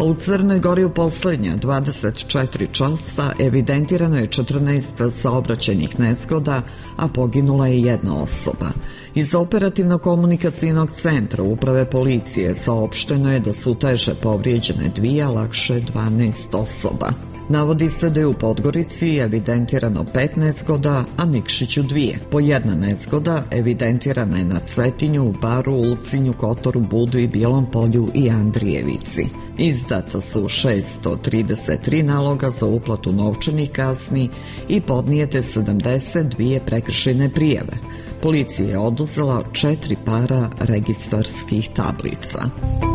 U Crnoj Gori u posljednja 24 časa evidentirano je 14 saobraćajnih nezgoda, a poginula je jedna osoba. Iz operativno-komunikacijnog centra Uprave policije saopšteno je da su teže povrijeđene 2, a lakše 12 osoba. Navodi se da je u Podgorici evidentirano 5 nezgoda, a Nikšiću 2. Po jedna nezgoda evidentirana je na Cetinju, Baru, Ulcinju, Kotoru, Budu i Bijelom Polju i Andrijevici. Izdata su 633 naloga za uplatu novčanih kazni i podnijete 72 prekršajne prijave. Policija je oduzela 4 para registarskih tablica.